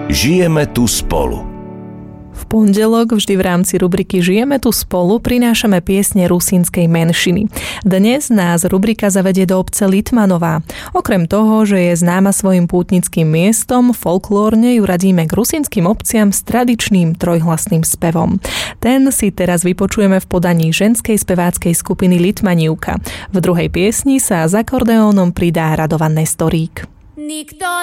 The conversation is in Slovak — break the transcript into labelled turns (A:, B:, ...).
A: Žijeme tu spolu.
B: V pondelok vždy v rámci rubriky Žijeme tu spolu prinášame piesne rusínskej menšiny. Dnes nás rubrika zavedie do obce Litmanová. Okrem toho, že je známa svojim pútnickým miestom, folklórne ju radíme k rusínskym obciam s tradičným trojhlasným spevom. Ten si teraz vypočujeme v podaní ženskej speváckej skupiny Litmanivka. V druhej piesni sa s akordeónom pridá Radovan Nestorík.
C: Nikto